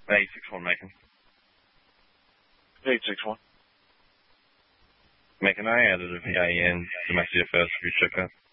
861 Macon. 861. Macon, I added a VA in domestic affairs for you to check out.